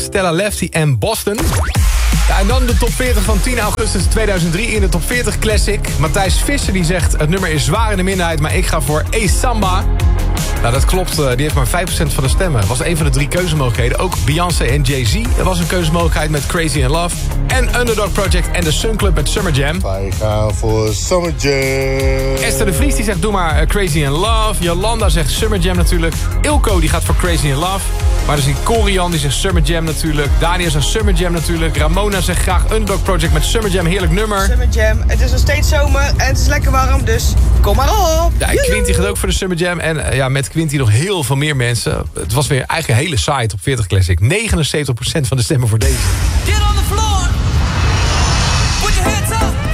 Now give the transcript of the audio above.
Stella Lefty en Boston. Ja, en dan de top 40 van 10 augustus 2003 in de top 40 Classic. Matthijs Visser die zegt, het nummer is zwaar in de minderheid, maar ik ga voor A-Samba. Nou, dat klopt. Die heeft maar 5% van de stemmen. Dat was een van de 3 keuzemogelijkheden. Ook Beyoncé en Jay-Z. Er was een keuzemogelijkheid met Crazy in Love. En Underdog Project en de Sun Club met Summer Jam. Wij gaan voor Summer Jam. Esther de Vries die zegt, doe maar Crazy in Love. Jolanda zegt Summer Jam natuurlijk. Ilko die gaat voor Crazy in Love. Maar dus die Corian die zegt Summer Jam natuurlijk. Daniel zegt Summer Jam natuurlijk. Ramona zegt graag Underdog Project met Summer Jam. Heerlijk nummer. Summer Jam. Het is nog steeds zomer en het is lekker warm, dus kom maar op. Ja, Quinty gaat ook voor de Summer Jam. En ja, met Quinty nog heel veel meer mensen. Het was weer eigenlijk een hele saai top 40 Classic. 79% van de stemmen voor deze. Get on the floor. Put your hands up.